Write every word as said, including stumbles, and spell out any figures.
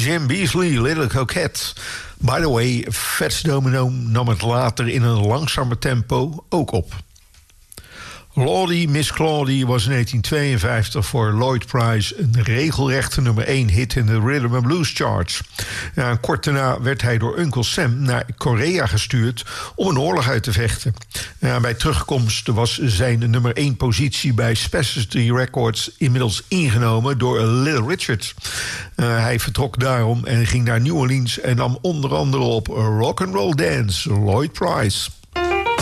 Jim Beasley, Little Coquette. By the way, Fats Domino nam het later in een langzamer tempo ook op. Lordy Miss Claudie was in negentien tweeënvijftig voor Lloyd Price een regelrechte nummer één hit in de Rhythm and Blues charts. Ja, kort daarna werd hij door Uncle Sam naar Korea gestuurd om een oorlog uit te vechten. Ja, bij terugkomst was zijn nummer één positie bij Specialty Records inmiddels ingenomen door Little Richard. Uh, hij vertrok daarom en ging naar New Orleans en nam onder andere op Rock and Roll Dance, Lloyd Price.